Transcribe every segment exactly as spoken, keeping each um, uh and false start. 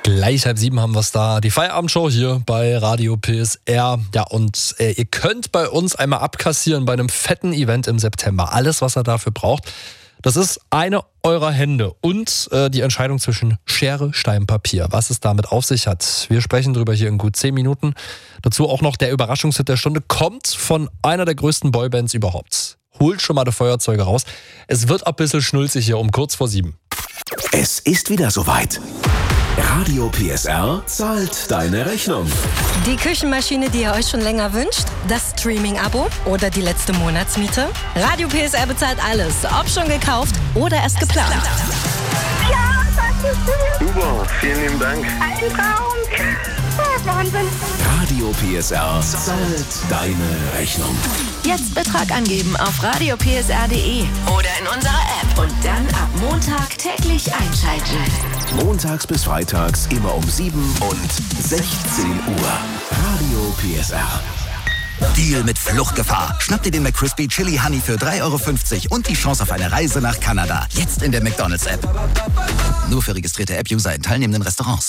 Gleich halb sieben haben wir es da. Die Feierabendshow hier bei Radio P S R. Ja, und äh, ihr könnt bei uns einmal abkassieren bei einem fetten Event im September. Alles, was ihr dafür braucht, das ist eine eurer Hände und äh, die Entscheidung zwischen Schere, Stein, Papier. Was es damit auf sich hat. Wir sprechen drüber hier in gut zehn Minuten. Dazu auch noch der Überraschungshit der Stunde. Kommt von einer der größten Boybands überhaupt. Holt schon mal die Feuerzeuge raus. Es wird ein bisschen schnulzig hier um kurz vor sieben. Es ist wieder soweit. Radio P S R zahlt deine Rechnung. Die Küchenmaschine, die ihr euch schon länger wünscht, das Streaming-Abo oder die letzte Monatsmiete. Radio P S R bezahlt alles, ob schon gekauft oder erst geplant. Ja, das ist schön. Super, vielen lieben Dank. Ein Traum. Oh, Wahnsinn. Radio P S R zahlt deine Rechnung. Jetzt Betrag angeben auf radio p s r punkt d e oder in unserer App und dann ab Montag täglich einschalten. Montags bis freitags immer um sieben und sechzehn Uhr. Radio P S R. Deal mit Fluchtgefahr. Schnapp dir den McCrispy Chili Honey für drei Euro fünfzig und die Chance auf eine Reise nach Kanada. Jetzt in der McDonald's-App. Nur für registrierte App-User in teilnehmenden Restaurants.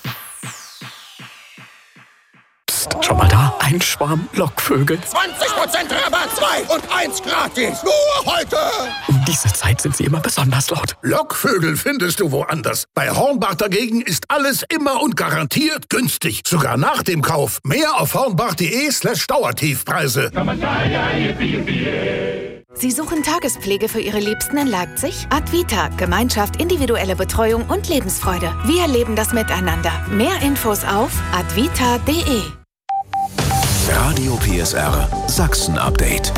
Schau mal da, ein Schwarm Lockvögel. zwanzig Prozent Rabatt, zwei und eins gratis. Nur heute. Um diese Zeit sind sie immer besonders laut. Lockvögel findest du woanders. Bei Hornbach dagegen ist alles immer und garantiert günstig. Sogar nach dem Kauf. Mehr auf hornbach.de slash Dauertiefpreise. Sie suchen Tagespflege für Ihre Liebsten in Leipzig? Advita, Gemeinschaft, individuelle Betreuung und Lebensfreude. Wir leben das miteinander. Mehr Infos auf advita punkt d e. Radio P S R Sachsen-Update.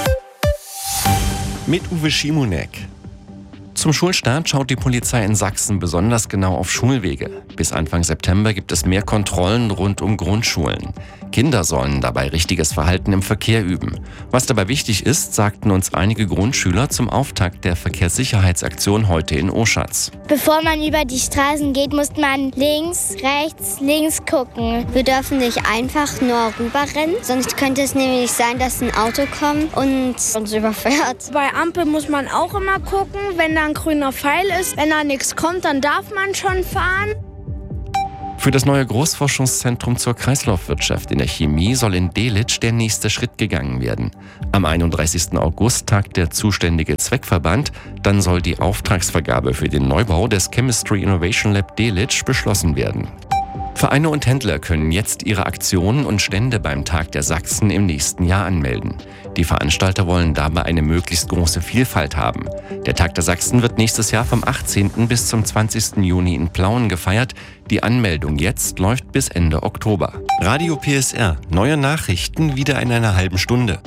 Mit Uwe Schimonek. Zum Schulstart schaut die Polizei in Sachsen besonders genau auf Schulwege. Bis Anfang September gibt es mehr Kontrollen rund um Grundschulen. Kinder sollen dabei richtiges Verhalten im Verkehr üben. Was dabei wichtig ist, sagten uns einige Grundschüler zum Auftakt der Verkehrssicherheitsaktion heute in Oschatz. Bevor man über die Straßen geht, muss man links, rechts, links gucken. Wir dürfen nicht einfach nur rüberrennen, sonst könnte es nämlich sein, dass ein Auto kommt und uns überfährt. Bei Ampel muss man auch immer gucken, wenn da ein grüner Pfeil ist. Wenn da nichts kommt, dann darf man schon fahren. Für das neue Großforschungszentrum zur Kreislaufwirtschaft in der Chemie soll in Delitzsch der nächste Schritt gegangen werden. Am einunddreißigsten August tagt der zuständige Zweckverband. Dann soll die Auftragsvergabe für den Neubau des Chemistry Innovation Lab Delitzsch beschlossen werden. Vereine und Händler können jetzt ihre Aktionen und Stände beim Tag der Sachsen im nächsten Jahr anmelden. Die Veranstalter wollen dabei eine möglichst große Vielfalt haben. Der Tag der Sachsen wird nächstes Jahr vom achtzehnten bis zum zwanzigsten Juni in Plauen gefeiert. Die Anmeldung jetzt läuft bis Ende Oktober. Radio P S R. Neue Nachrichten wieder in einer halben Stunde.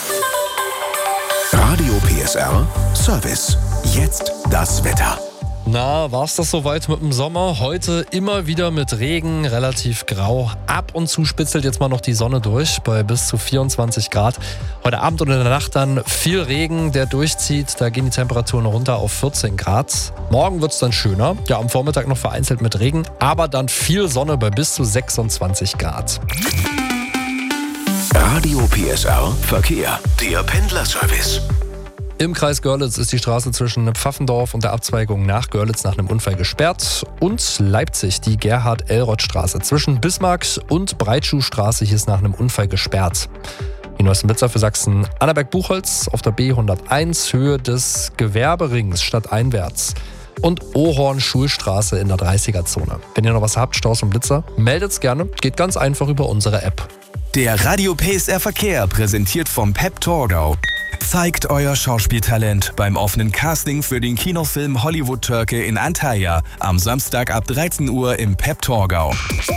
Radio P S R Service. Jetzt das Wetter. Na, war's das soweit mit dem Sommer? Heute immer wieder mit Regen, relativ grau. Ab und zu spitzelt jetzt mal noch die Sonne durch bei bis zu vierundzwanzig Grad. Heute Abend und in der Nacht dann viel Regen, der durchzieht. Da gehen die Temperaturen runter auf vierzehn Grad. Morgen wird's dann schöner. Ja, am Vormittag noch vereinzelt mit Regen, aber dann viel Sonne bei bis zu sechsundzwanzig Grad. Radio P S R Verkehr. Der Pendlerservice. Im Kreis Görlitz ist die Straße zwischen Pfaffendorf und der Abzweigung nach Görlitz nach einem Unfall gesperrt. Und Leipzig, die Gerhard-Elroth-Straße zwischen Bismarck und Breitschuhstraße, hier ist nach einem Unfall gesperrt. Die neuesten Blitzer für Sachsen: Annaberg-Buchholz auf der B hunderteins, Höhe des Gewerberings stadteinwärts. Und Ohorn-Schulstraße in der dreißiger-Zone. Wenn ihr noch was habt, Staus und Blitzer, meldet's gerne. Geht ganz einfach über unsere App. Der Radio P S R Verkehr, präsentiert vom Pep Torgau. Zeigt euer Schauspieltalent beim offenen Casting für den Kinofilm Hollywood Türke in Antalya am Samstag ab dreizehn Uhr im Pep Torgau.